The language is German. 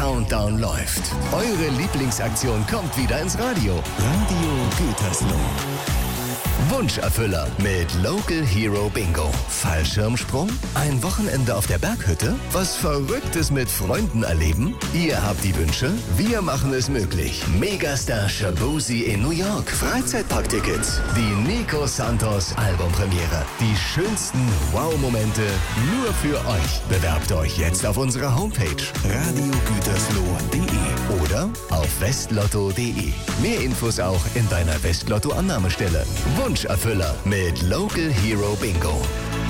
Countdown läuft. Eure Lieblingsaktion kommt wieder ins Radio. Radio Gütersloh. Wunscherfüller mit Local Hero Bingo. Fallschirmsprung? Ein Wochenende auf der Berghütte? Was Verrücktes mit Freunden erleben? Ihr habt die Wünsche? Wir machen es möglich. Megastar Shaboozey in New York. Freizeitparktickets. Die Nico Santos Albumpremiere. Die schönsten Wow-Momente nur für euch. Bewerbt euch jetzt auf unserer Homepage radiogütersloh.de oder auf westlotto.de. Mehr Infos auch in deiner Westlotto-Annahmestelle. Wunscherfüller mit Local Hero Bingo.